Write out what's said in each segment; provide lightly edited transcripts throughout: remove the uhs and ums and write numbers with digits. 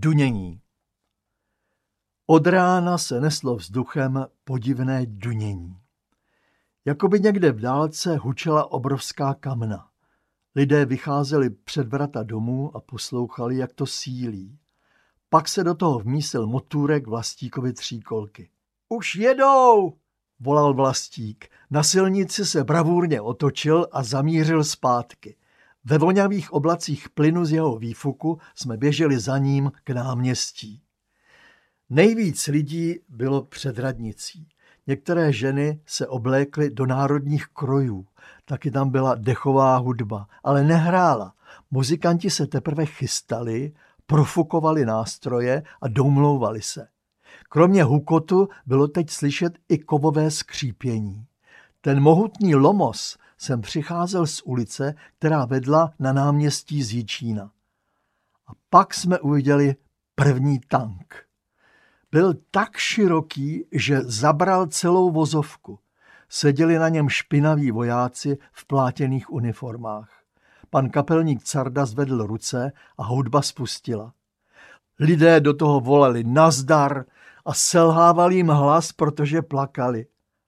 Dunění. Od rána se neslo vzduchem podivné dunění. Jakoby někde v dálce hučela obrovská kamna. Lidé vycházeli před vrata domů a poslouchali, jak to sílí. Pak se do toho vmísil motůrek Vlastíkovy tříkolky. Už jedou, volal Vlastík. Na silnici se bravurně otočil a zamířil zpátky. Ve vonavých oblacích plynu z jeho výfuku jsme běželi za ním k náměstí. Nejvíc lidí bylo před radnicí. Některé ženy se oblékly do národních krojů. Taky tam byla dechová hudba, ale nehrála. Muzikanti se teprve chystali, profukovali nástroje a domlouvali se. Kromě hukotu bylo teď slyšet i kovové skřípění. Ten mohutný lomos sem přicházel z ulice, která vedla na náměstí z Jičína. A pak jsme uviděli první tank. Byl tak široký, že zabral celou vozovku. Seděli na něm špinaví vojáci v plátěných uniformách. Pan kapelník Carda zvedl ruce a hudba spustila. Lidé do toho volali nazdar a selhával jim hlas, protože plakali.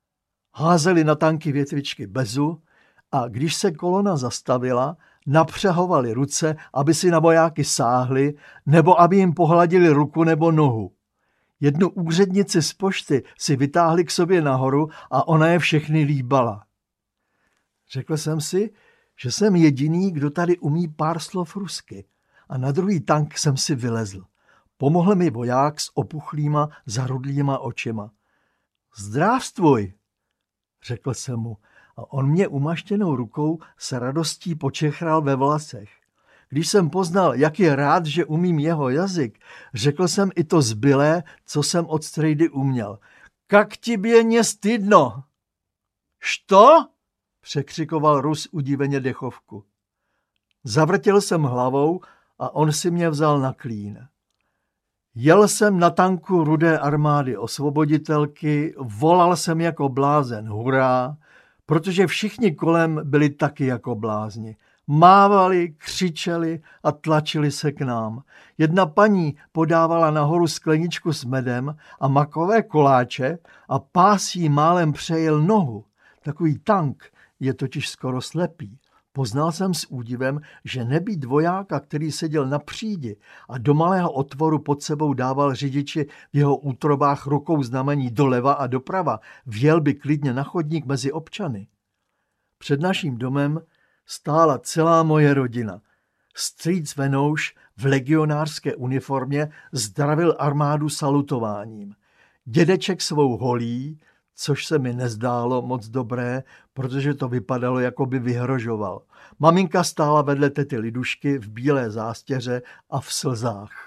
Házeli na tanky větvičky bezu a když se kolona zastavila, napřahovali ruce, aby si na vojáky sáhli nebo aby jim pohladili ruku nebo nohu. Jednu úřednici z pošty si vytáhli k sobě nahoru a ona je všechny líbala. Řekl jsem si, že jsem jediný, kdo tady umí pár slov rusky, a na druhý tank jsem si vylezl. Pomohl mi voják s opuchlýma, zarudlýma očima. Zdrávstvuj, řekl jsem mu, a on mě umaštěnou rukou s radostí počechral ve vlasech. Když jsem poznal, jak je rád, že umím jeho jazyk, řekl jsem i to zbylé, co jsem od strejdy uměl. Kak tibě nie stydno? Što? Překřikoval Rus udiveně dechovku. Zavrtěl jsem hlavou a on si mě vzal na klín. Jel jsem na tanku Rudé armády osvoboditelky, volal jsem jako blázen hurá, protože všichni kolem byli taky jako blázni. Mávali, křičeli a tlačili se k nám. Jedna paní podávala nahoru skleničku s medem a makové koláče a pás jí málem přejel nohu. Takový tank je totiž skoro slepý. Poznal jsem s údivem, že nebýt vojáka, který seděl na přídi a do malého otvoru pod sebou dával řidiči v jeho útrobách rukou znamení doleva a doprava, vjel by klidně na chodník mezi občany. Před naším domem stála celá moje rodina. Strýc Venouš v legionářské uniformě zdravil armádu salutováním. Dědeček svou holí, což se mi nezdálo moc dobré, protože to vypadalo, jako by vyhrožoval. Maminka stála vedle tety Lidušky v bílé zástěře a v slzách.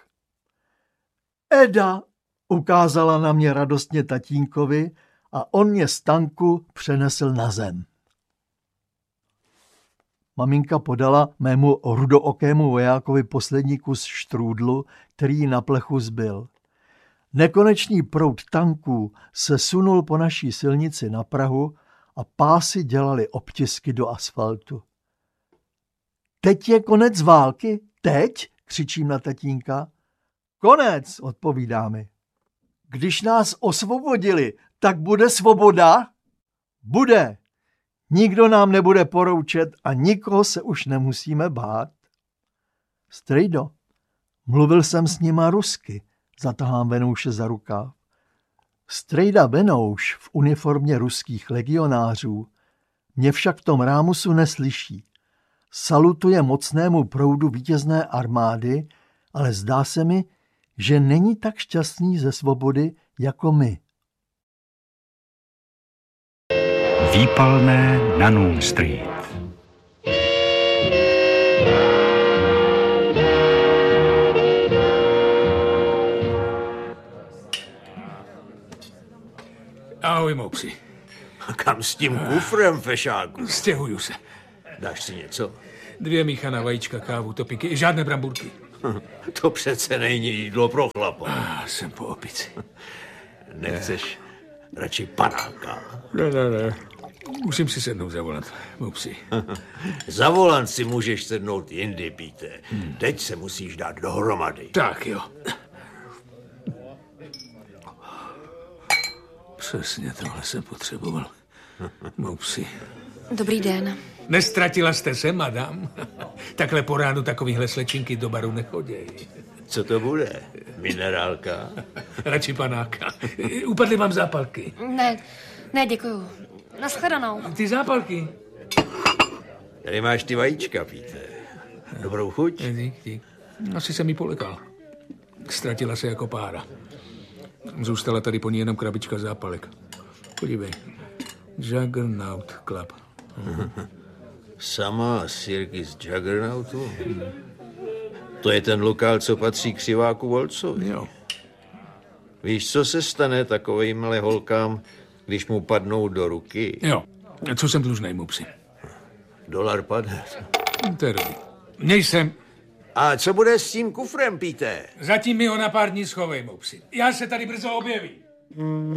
Eda, ukázala na mě radostně tatínkovi a on mě z tanku přenesl na zem. Maminka podala mému rudookému vojákovi poslední kus štrůdlu, který na plechu zbyl. Nekonečný proud tanků se sunul po naší silnici na Prahu a pásy dělali obtisky do asfaltu. Teď je konec války? Teď? Křičím na tatínka. Konec, odpovídá mi. Když nás osvobodili, tak bude svoboda? Bude. Nikdo nám nebude poroučet a nikoho se už nemusíme bát. Strejdo, mluvil jsem s nima rusky, zatahám Venouše za rukáv. Strejda Venouš v uniformě ruských legionářů mě však v tom rámusu neslyší. Salutuje mocnému proudu vítězné armády, ale zdá se mi, že není tak šťastný ze svobody jako my. Výpalné na Noon Street. Ahoj, Moupsi. Kam s tím kufrem, fešáku? Stěhuju se. Dáš si něco? 2 míchaná vajíčka, kávu, topiky, žádné bramburky. To přece není jídlo pro chlapa. Jsem po opici. Nechceš radši panáka? Ne. Musím si sednout za volant, Mopsi. Za volant si můžeš sednout jindy, Pete. Teď se musíš dát dohromady. Tak jo. Přesně tohle jsem potřeboval. Mopsi. Dobrý den. Nestratila jste se, madam? Takhle po ránu takovýhle slečinky do baru nechodějí. Co to bude? Minerálka? Radši panáka. Upadly vám zápalky. Ne, děkuju. Nashledanou. Ty zápalky? Tady máš ty vajíčka, Pete. Dobrou chuť? Dík. Asi jsem jí polekal. Ztratila se jako pára. Zůstala tady po ní jenom krabička zápalek. Podívej. Juggernaut Club. Sama sirky z Juggernautu? To je ten lokál, co patří křiváku Volcovi. Jo. Víš, co se stane takovýmhle holkám, když mu padnou do ruky? Jo. Co jsem dlužnej, Mopsi? $50. To je dobrý. Měj sem. A co bude s tím kufrem, Pete? Zatím mi ho na pár dní schovej, Mopsi. Já se tady brzo objevím.